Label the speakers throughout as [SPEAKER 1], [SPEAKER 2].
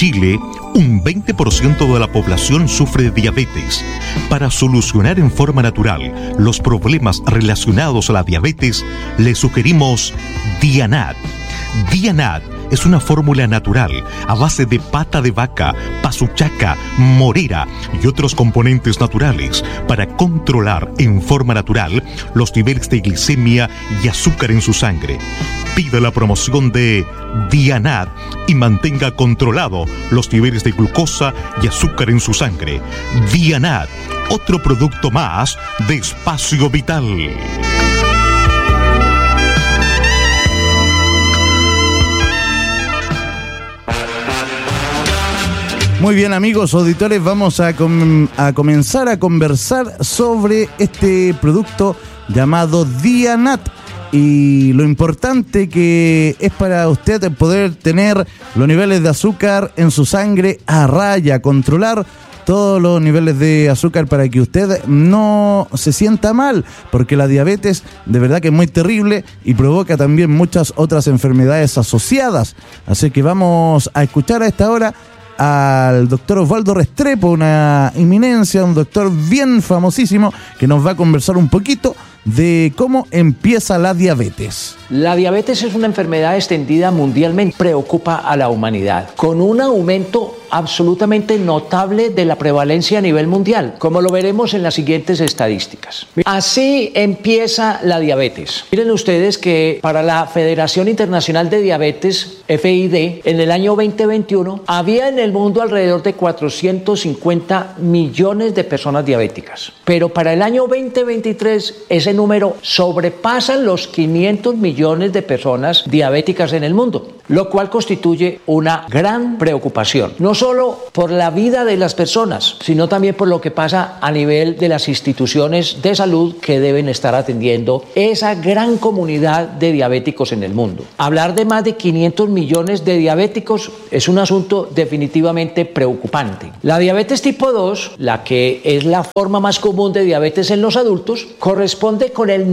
[SPEAKER 1] Chile, un 20% de la población sufre de diabetes. Para solucionar en forma natural los problemas relacionados a la diabetes, le sugerimos Dianat. Dianat es una fórmula natural a base de pata de vaca, pasuchaca, morera y otros componentes naturales para controlar en forma natural los niveles de glicemia y azúcar en su sangre. Pida la promoción de Dianat y mantenga controlado los niveles de glucosa y azúcar en su sangre. Dianat, otro producto más de Espacio Vital.
[SPEAKER 2] Muy bien, amigos auditores, vamos a comenzar a conversar sobre este producto llamado Dianat y lo importante que es para usted poder tener los niveles de azúcar en su sangre a raya, controlar todos los niveles de azúcar para que usted no se sienta mal, porque la diabetes de verdad que es muy terrible y provoca también muchas otras enfermedades asociadas. Así que vamos a escuchar a esta hora al doctor Osvaldo Restrepo, una eminencia, un doctor bien famosísimo, que nos va a conversar un poquito de cómo empieza la diabetes.
[SPEAKER 3] La diabetes es una enfermedad extendida mundialmente, preocupa a la humanidad, con un aumento absolutamente notable de la prevalencia a nivel mundial, como lo veremos en las siguientes estadísticas. Así empieza la diabetes. Miren ustedes que para la Federación Internacional de Diabetes, FID, en el año 2021, había en el mundo alrededor de 450 millones de personas diabéticas, pero para el año 2023 ese número sobrepasa los 500 millones de personas diabéticas en el mundo, lo cual constituye una gran preocupación, no solo por la vida de las personas, sino también por lo que pasa a nivel de las instituciones de salud que deben estar atendiendo esa gran comunidad de diabéticos en el mundo. Hablar de más de 500 millones de diabéticos es un asunto definitivamente preocupante. La diabetes tipo 2, la que es la forma más común de diabetes en los adultos, corresponde con el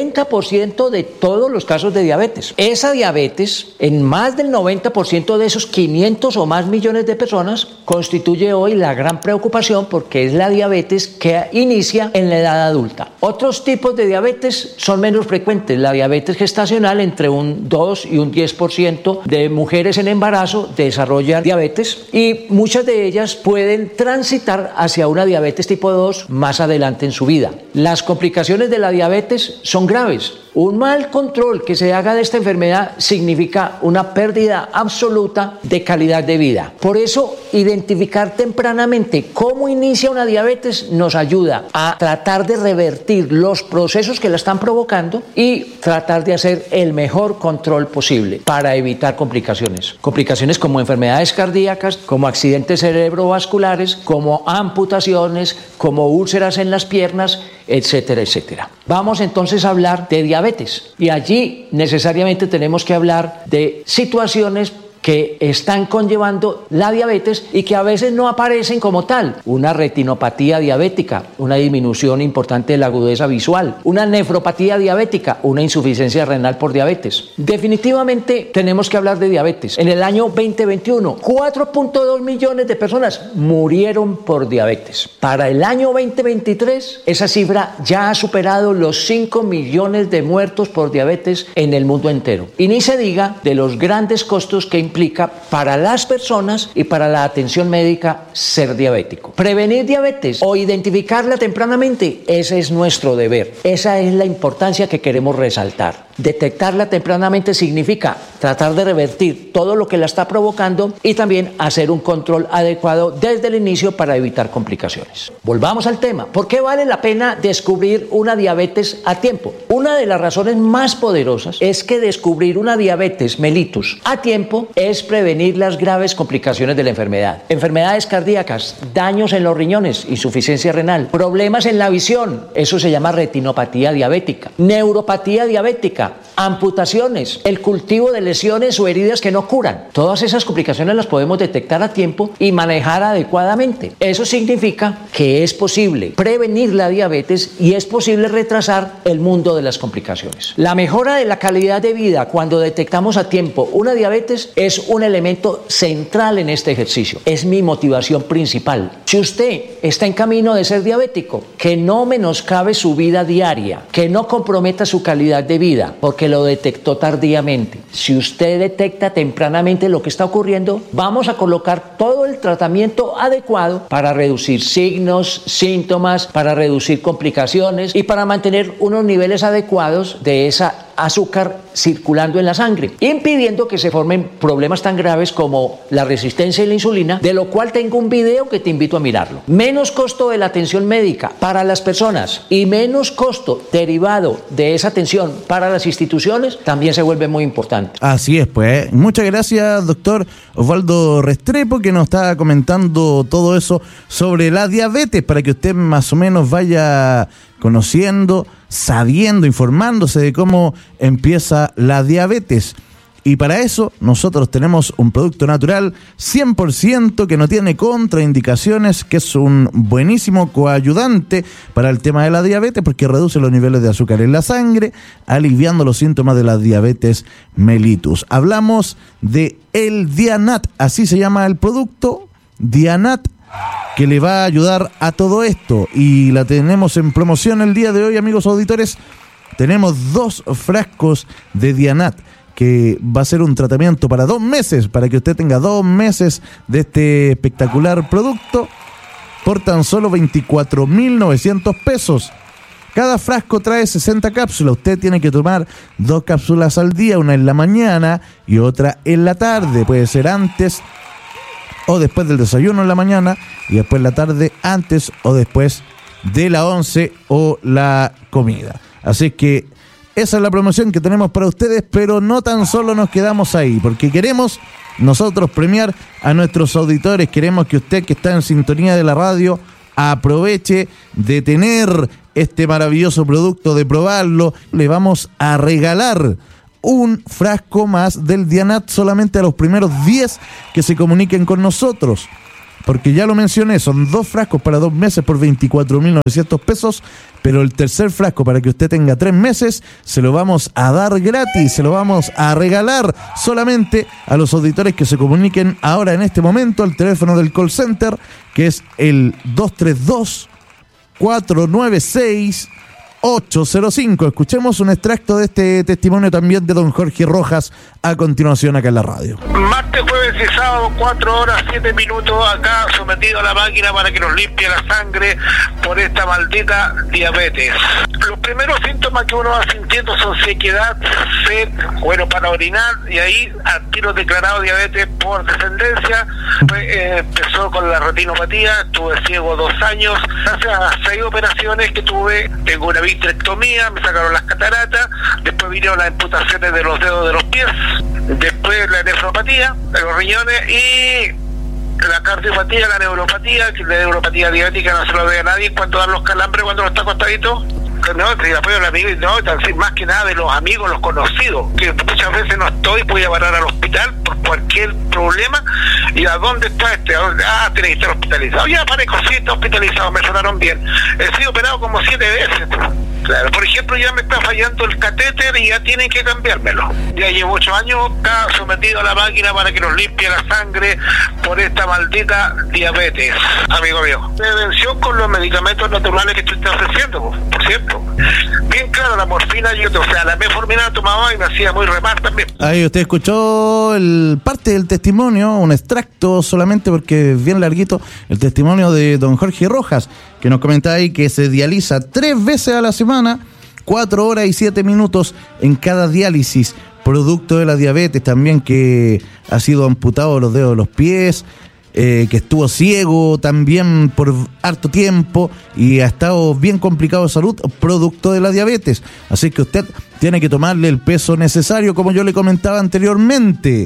[SPEAKER 3] 90% de todos los casos de diabetes. Esa diabetes, en más del 90% de esos 500 o más millones de personas, constituye hoy la gran preocupación porque es la diabetes que inicia en la edad adulta. Otros tipos de diabetes son menos frecuentes. La diabetes gestacional, entre un 2 y un 10% de mujeres en embarazo desarrollan diabetes y muchas de ellas pueden transitar hacia una diabetes tipo 2 más adelante en su vida. Las complicaciones de la diabetes son graves. Un mal control que se haga de esta enfermedad significa una pérdida absoluta de calidad de vida. Por eso, identificar tempranamente cómo inicia una diabetes nos ayuda a tratar de revertir los procesos que la están provocando y tratar de hacer el mejor control posible para evitar complicaciones. Complicaciones como enfermedades cardíacas, como accidentes cerebrovasculares, como amputaciones, como úlceras en las piernas, etcétera, etcétera. Vamos entonces a hablar de diabetes y allí necesariamente tenemos que hablar de situaciones que están conllevando la diabetes y que a veces no aparecen como tal. Una retinopatía diabética, una disminución importante de la agudeza visual, una nefropatía diabética, una insuficiencia renal por diabetes. Definitivamente tenemos que hablar de diabetes. En el año 2021, 4.2 millones de personas murieron por diabetes. Para el año 2023, esa cifra ya ha superado los 5 millones de muertos por diabetes en el mundo entero. Y ni se diga de los grandes costos que implica para las personas y para la atención médica ser diabético. Prevenir diabetes o identificarla tempranamente, ese es nuestro deber. Esa es la importancia que queremos resaltar. Detectarla tempranamente significa tratar de revertir todo lo que la está provocando y también hacer un control adecuado desde el inicio para evitar complicaciones. Volvamos al tema. ¿Por qué vale la pena descubrir una diabetes a tiempo? Una de las razones más poderosas es que descubrir una diabetes mellitus a tiempo es prevenir las graves complicaciones de la enfermedad. Enfermedades cardíacas, daños en los riñones, insuficiencia renal, problemas en la visión, eso se llama retinopatía diabética, neuropatía diabética, amputaciones, el cultivo de lesiones o heridas que no curan. Todas esas complicaciones las podemos detectar a tiempo y manejar adecuadamente. Eso significa que es posible prevenir la diabetes y es posible retrasar el mundo de las complicaciones. La mejora de la calidad de vida cuando detectamos a tiempo una diabetes es es un elemento central en este ejercicio. Es mi motivación principal. Si usted está en camino de ser diabético, que no menoscabe su vida diaria, que no comprometa su calidad de vida, porque lo detectó tardíamente. Si usted detecta tempranamente lo que está ocurriendo, vamos a colocar todo el tratamiento adecuado para reducir signos, síntomas, para reducir complicaciones y para mantener unos niveles adecuados de esa azúcar circulando en la sangre, impidiendo que se formen problemas tan graves como la resistencia a la insulina, de lo cual tengo un video que te invito a mirarlo. Menos costo de la atención médica para las personas y menos costo derivado de esa atención para las instituciones también se vuelve muy importante.
[SPEAKER 2] Así es, pues. Muchas gracias, doctor Osvaldo Restrepo, que nos está comentando todo eso sobre la diabetes, para que usted más o menos vaya conociendo, sabiendo, informándose de cómo empieza la diabetes. Y para eso nosotros tenemos un producto natural 100% que no tiene contraindicaciones, que es un buenísimo coayudante para el tema de la diabetes, porque reduce los niveles de azúcar en la sangre, aliviando los síntomas de la diabetes mellitus. Hablamos de el Dianat, así se llama el producto, Dianat, que le va a ayudar a todo esto, y la tenemos en promoción el día de hoy, amigos auditores. Tenemos 2 frascos de Dianat, que va a ser un tratamiento para 2 meses, para que usted tenga 2 meses de este espectacular producto por tan solo 24.900 pesos. Cada frasco trae 60 cápsulas. Usted tiene que tomar 2 cápsulas al día, una en la mañana y otra en la tarde. Puede ser antes o después del desayuno en la mañana, y después en la tarde, antes o después de la 11 o la comida. Así que esa es la promoción que tenemos para ustedes, pero no tan solo nos quedamos ahí, porque queremos nosotros premiar a nuestros auditores. Queremos que usted, que está en sintonía de la radio, aproveche de tener este maravilloso producto, de probarlo. Le vamos a regalar un frasco más del Dianat solamente a los primeros 10 que se comuniquen con nosotros, porque ya lo mencioné, son 2 frascos para 2 meses por 24.900 pesos, pero el tercer frasco, para que usted tenga 3 meses, se lo vamos a dar gratis, se lo vamos a regalar solamente a los auditores que se comuniquen ahora en este momento al teléfono del call center, que es el 232-496-805. Escuchemos un extracto de este testimonio también de don Jorge Rojas a continuación acá en la radio.
[SPEAKER 4] Martes, jueves y sábado, 4 horas, 7 minutos, acá sometido a la máquina para que nos limpie la sangre por esta maldita diabetes. Los primeros síntomas que uno va sintiendo son sequedad, sed, bueno, para orinar, y ahí al tiro declarado diabetes por descendencia. Empezó con la retinopatía, estuve ciego 2 años, gracias a 6 operaciones que tuve. Tengo una vitrectomía, me sacaron las cataratas, después vinieron las amputaciones de los dedos de los pies, después la nefropatía de los riñones y la cardiopatía, la neuropatía, que la neuropatía diabética no se lo ve a nadie cuando dan los calambres, cuando uno está acostadito. No, el apoyo del amigo, no, más que nada de los amigos, los conocidos, que muchas veces no estoy, voy a parar al hospital por cualquier problema. ¿Y a dónde está este? Tiene que estar hospitalizado. Ya aparezco, sí, está hospitalizado, me sonaron bien. He sido operado como 7 veces. Claro, por ejemplo, ya me está fallando el catéter y ya tienen que cambiármelo. Ya llevo 8 años acá sometido a la máquina para que nos limpie la sangre por esta maldita diabetes, amigo mío. Prevención con los medicamentos naturales que tú estás ofreciendo, por cierto. Bien claro, la morfina, la metformina la tomaba y me hacía muy remar también.
[SPEAKER 2] Ahí usted escuchó parte del testimonio, un extracto solamente porque es bien larguito, el testimonio de don Jorge Rojas, que nos comenta ahí que se dializa 3 veces a la semana, 4 horas y 7 minutos en cada diálisis, producto de la diabetes también, que ha sido amputado los dedos de los pies, que estuvo ciego también por harto tiempo y ha estado bien complicado de salud, producto de la diabetes. Así que usted tiene que tomarle el peso necesario, como yo le comentaba anteriormente.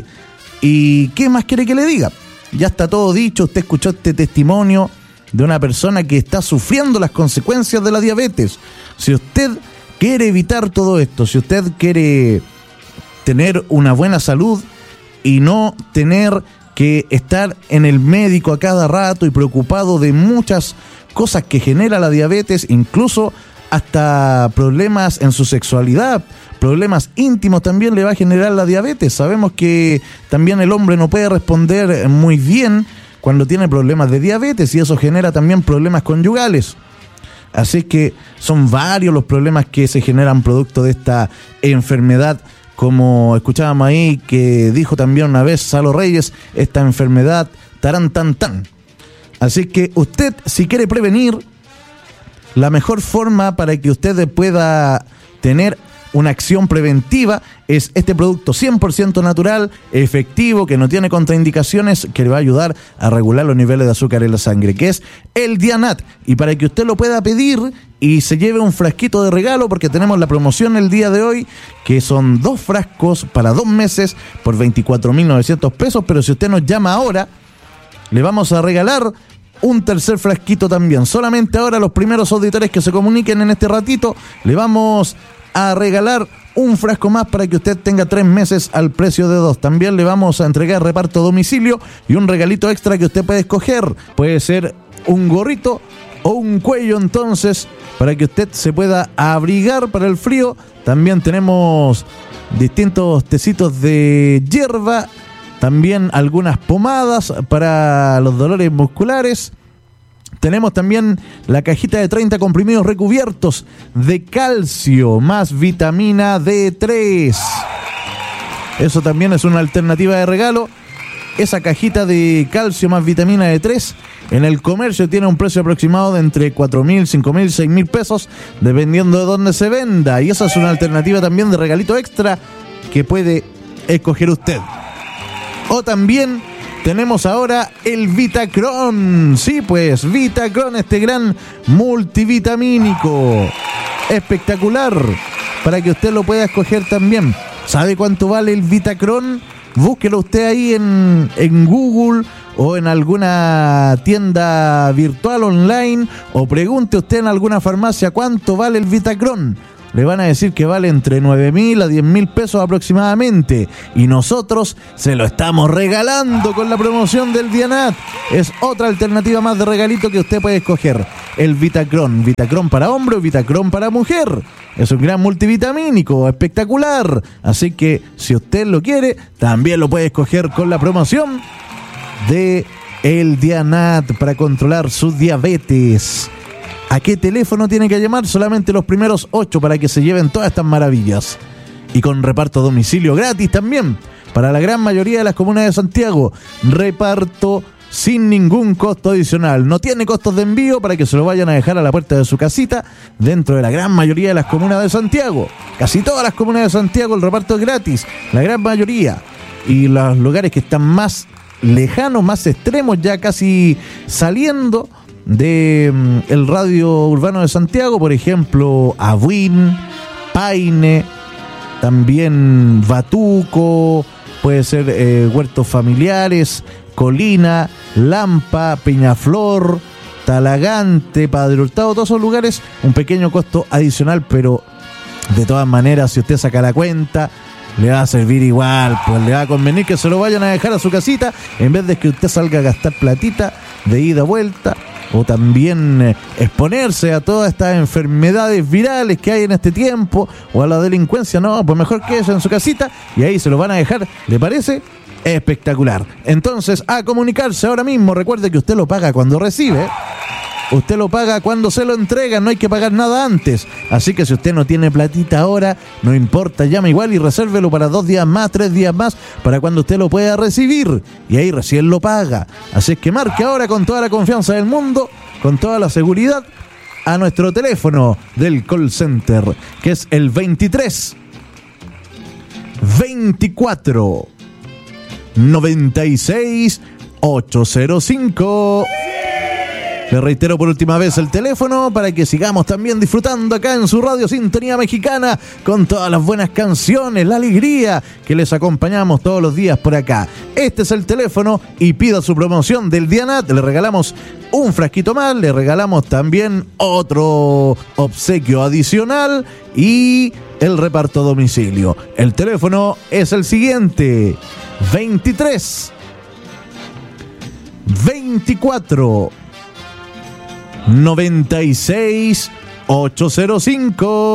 [SPEAKER 2] ¿Y qué más quiere que le diga? Ya está todo dicho. Usted escuchó este testimonio de una persona que está sufriendo las consecuencias de la diabetes. Si usted quiere evitar todo esto, si usted quiere tener una buena salud y no tener que estar en el médico a cada rato y preocupado de muchas cosas que genera la diabetes, incluso hasta problemas en su sexualidad, problemas íntimos también le va a generar la diabetes. Sabemos que también el hombre no puede responder muy bien cuando tiene problemas de diabetes y eso genera también problemas conyugales. Así que son varios los problemas que se generan producto de esta enfermedad, como escuchábamos ahí que dijo también una vez Salo Reyes, esta enfermedad tarán tan tan. Así que usted, si quiere prevenir, la mejor forma para que usted pueda tener una acción preventiva es este producto 100% natural, efectivo, que no tiene contraindicaciones, que le va a ayudar a regular los niveles de azúcar en la sangre, que es el Dianat. Y para que usted lo pueda pedir y se lleve un frasquito de regalo, porque tenemos la promoción el día de hoy, que son 2 frascos para 2 meses por 24.900 pesos, pero si usted nos llama ahora, le vamos a regalar un tercer frasquito también. Solamente ahora los primeros auditores que se comuniquen en este ratito, le vamos a regalar un frasco más para que usted tenga 3 meses al precio de 2. También le vamos a entregar reparto a domicilio y un regalito extra que usted puede escoger. Puede ser un gorrito o un cuello, entonces, para que usted se pueda abrigar para el frío. También tenemos distintos tecitos de hierba, también algunas pomadas para los dolores musculares. Tenemos también la cajita de 30 comprimidos recubiertos de calcio más vitamina D3. Eso también es una alternativa de regalo. Esa cajita de calcio más vitamina D3 en el comercio tiene un precio aproximado de entre 4.000, 5.000, 6.000 pesos, dependiendo de dónde se venda. Y esa es una alternativa también de regalito extra que puede escoger usted. O también tenemos ahora el Vitacron. Sí, pues, Vitacron, este gran multivitamínico. Espectacular. Para que usted lo pueda escoger también. ¿Sabe cuánto vale el Vitacron? Búsquelo usted ahí en Google o en alguna tienda virtual online, o pregunte usted en alguna farmacia cuánto vale el Vitacron. Le van a decir que vale entre 9.000 a 10.000 pesos aproximadamente. Y nosotros se lo estamos regalando con la promoción del Dianat. Es otra alternativa más de regalito que usted puede escoger. El Vitacron. Vitacron para hombre o Vitacron para mujer. Es un gran multivitamínico, espectacular. Así que si usted lo quiere, también lo puede escoger con la promoción de el Dianat para controlar su diabetes. ¿A qué teléfono tiene que llamar? Solamente los primeros 8 para que se lleven todas estas maravillas. Y con reparto a domicilio gratis también, para la gran mayoría de las comunas de Santiago. Reparto sin ningún costo adicional. No tiene costos de envío para que se lo vayan a dejar a la puerta de su casita dentro de la gran mayoría de las comunas de Santiago. Casi todas las comunas de Santiago el reparto es gratis, la gran mayoría. Y los lugares que están más lejanos, más extremos, ya casi saliendo de el radio urbano de Santiago, por ejemplo, Abuín, Paine, también Batuco, puede ser Huertos Familiares, Colina, Lampa, Peñaflor, Talagante, Padre Hurtado, todos esos lugares, un pequeño costo adicional, pero de todas maneras, si usted saca la cuenta, le va a servir igual, pues le va a convenir que se lo vayan a dejar a su casita, en vez de que usted salga a gastar platita de ida a vuelta, o también exponerse a todas estas enfermedades virales que hay en este tiempo, o a la delincuencia. No, pues mejor quédese en su casita y ahí se lo van a dejar, ¿le parece? Espectacular. Entonces, a comunicarse ahora mismo. Recuerde que usted lo paga cuando recibe, usted lo paga cuando se lo entrega, no hay que pagar nada antes. Así que si usted no tiene platita ahora, no importa, llame igual y resérvelo para 2 días más, 3 días más, para cuando usted lo pueda recibir. Y ahí recién lo paga. Así es que marque ahora con toda la confianza del mundo, con toda la seguridad, a nuestro teléfono del call center, que es el 23 24 96 805. Le reitero por última vez el teléfono para que sigamos también disfrutando acá en su radio Sintonía Mexicana con todas las buenas canciones, la alegría que les acompañamos todos los días por acá. Este es el teléfono y pida su promoción del Dianat. Le regalamos un frasquito más, le regalamos también otro obsequio adicional y el reparto a domicilio. El teléfono es el siguiente: 23 24 96 805.